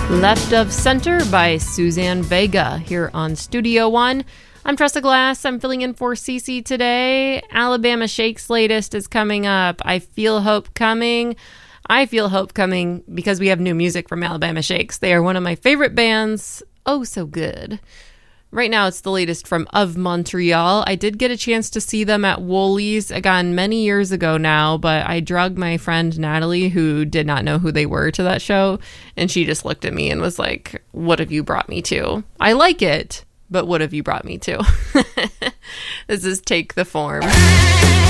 Left of Center by Suzanne Vega here on Studio One. I'm Tressa Glass. I'm filling in for Cece today. Alabama Shakes latest is coming up. I feel hope coming because we have new music from Alabama Shakes. They are one of my favorite bands. Oh, so good. Right now, it's the latest from Of Montreal. I did get a chance to see them at Woolies, again, many years ago now, but I drugged my friend Natalie, who did not know who they were, to that show, and she just looked at me and was like, what have you brought me to? I like it, but what have you brought me to? This is Take the Form.